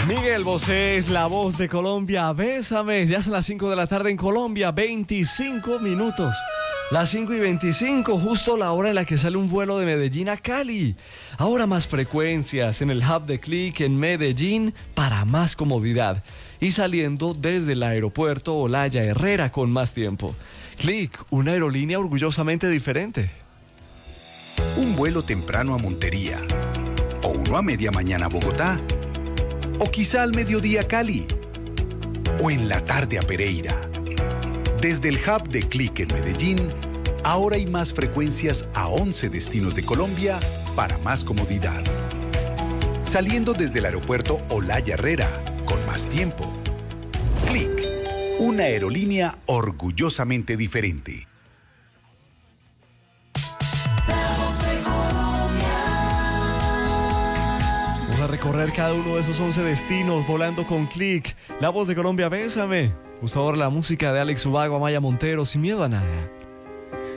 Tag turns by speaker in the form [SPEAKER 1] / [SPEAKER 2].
[SPEAKER 1] Miguel Bosé es la voz de Colombia, Bésame. Ya son las 5 de la tarde en Colombia, 25 minutos. Las 5:25, justo la hora en la que sale un vuelo de Medellín a Cali. Ahora más frecuencias en el hub de Click en Medellín para más comodidad. Y saliendo desde el aeropuerto Olaya Herrera con más tiempo. Click, una aerolínea orgullosamente diferente.
[SPEAKER 2] Un vuelo temprano a Montería. O uno a media mañana a Bogotá. O quizá al mediodía a Cali. O en la tarde a Pereira. Desde el hub de Click en Medellín, ahora hay más frecuencias a 11 destinos de Colombia para más comodidad. Saliendo desde el aeropuerto Olaya Herrera, con más tiempo. Click, una aerolínea orgullosamente diferente.
[SPEAKER 1] Vamos a recorrer cada uno de esos 11 destinos volando con Click. La voz de Colombia, Bésame. Justo ahora la música de Alex Ubago, Amaya Montero, Sin Miedo a Nada.